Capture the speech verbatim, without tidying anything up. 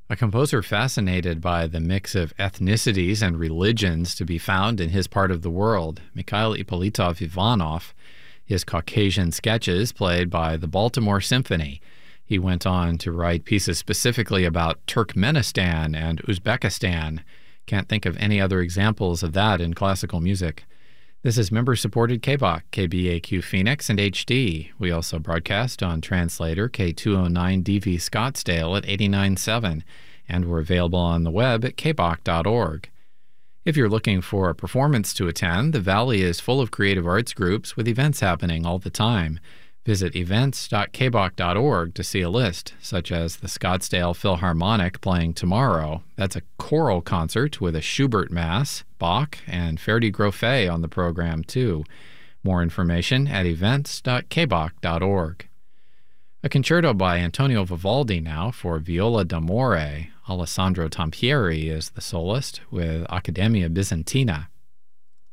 A composer fascinated by the mix of ethnicities and religions to be found in his part of the world, Mikhail Ippolitov Ivanov. His Caucasian sketches played by the Baltimore Symphony. He went on to write pieces specifically about Turkmenistan and Uzbekistan. Can't think of any other examples of that in classical music. This is member-supported K B O C, K B A Q Phoenix, and H D. We also broadcast on translator K two oh nine D V Scottsdale at eighty-nine point seven, and we're available on the web at k b o c dot org. If you're looking for a performance to attend, the Valley is full of creative arts groups with events happening all the time. Visit events dot k b o c dot org to see a list, such as the Scottsdale Philharmonic playing tomorrow. That's a choral concert with a Schubert Mass, Bach, and Ferdi Grofé on the program, too. More information at events dot k b o c dot org. A concerto by Antonio Vivaldi now for viola d'amore. Alessandro Tampieri is the soloist with Accademia Bizantina.